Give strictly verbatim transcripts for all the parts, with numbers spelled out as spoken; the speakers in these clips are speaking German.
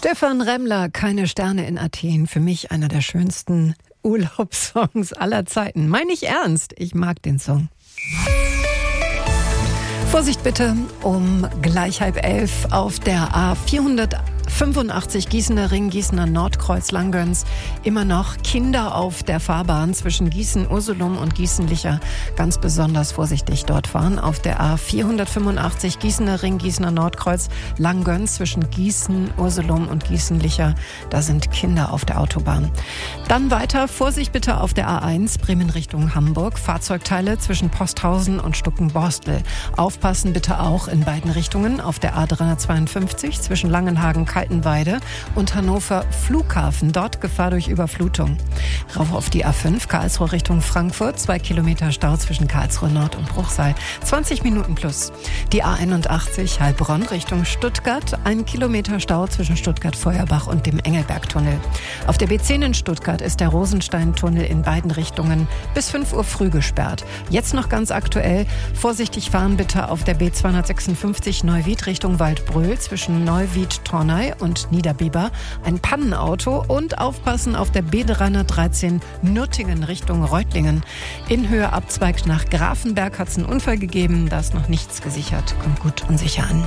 Stefan Remmler, Keine Sterne in Athen. Für mich einer der schönsten Urlaubssongs aller Zeiten. Meine ich ernst, ich mag den Song. Vorsicht bitte, um gleich halb elf auf der A vierhundertfünfundachtzig Gießener Ring, Gießener Nordkreuz, Langgöns. Immer noch Kinder auf der Fahrbahn zwischen Gießen-Ursulum und Gießen-Licher. Ganz besonders vorsichtig dort fahren. Auf der A vierhundertfünfundachtzig Gießener Ring, Gießener Nordkreuz, Langgöns zwischen Gießen-Ursulum und Gießen-Licher. Da sind Kinder auf der Autobahn. Dann weiter, Vorsicht bitte auf der A eins, Bremen Richtung Hamburg. Fahrzeugteile zwischen Posthausen und Stuckenborstel. Aufpassen bitte auch in beiden Richtungen auf der A dreihundertzweiundfünfzig zwischen Langenhagen, Kaltenweide und Hannover Flughafen. Dort Gefahr durch Überflutung. Rauf auf die A fünf, Karlsruhe Richtung Frankfurt. Zwei Kilometer Stau zwischen Karlsruhe Nord und Bruchsal. zwanzig Minuten plus. Die A einundachtzig, Heilbronn Richtung Stuttgart. Ein Kilometer Stau zwischen Stuttgart-Feuerbach und dem Engelbergtunnel. Auf der B zehn in Stuttgart ist der Rosenstein-Tunnel in beiden Richtungen bis fünf Uhr früh gesperrt. Jetzt noch ganz aktuell. Vorsichtig fahren bitte auf der B zweihundertsechsundfünfzig Neuwied Richtung Waldbröl zwischen Neuwied-Tornay und Niederbiber. Ein Pannenauto und aufpassen auf der B dreihundertdreizehn Nürtingen Richtung Reutlingen. In Höhe abzweigt nach Grafenberg hat es einen Unfall gegeben. Da ist noch nichts gesichert. Kommt gut und sicher an.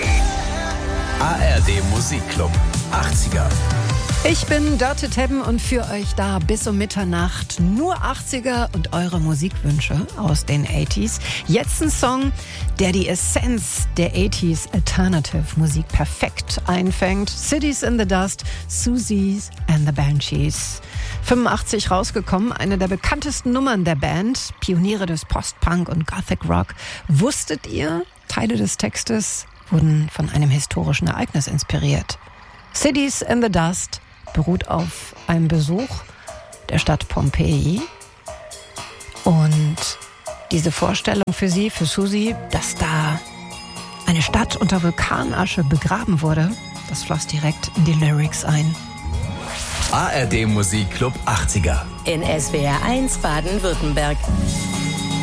A R D Musikclub achtziger. Ich bin Dörte Tebben und für euch da bis um Mitternacht nur achtziger und eure Musikwünsche aus den achtziger. Jetzt ein Song, der die Essenz der achtziger Alternative Musik perfekt einfängt. Cities in the Dust, Siouxsie and the Banshees. fünfundachtzig rausgekommen, eine der bekanntesten Nummern der Band, Pioniere des Post-Punk und Gothic Rock. Wusstet ihr, Teile des Textes wurden von einem historischen Ereignis inspiriert. Cities in the Dust beruht auf einem Besuch der Stadt Pompeji. Und diese Vorstellung für sie, für Siouxsie, dass da eine Stadt unter Vulkanasche begraben wurde, das floss direkt in die Lyrics ein. A R D Musikclub achtziger. In S W R eins Baden-Württemberg.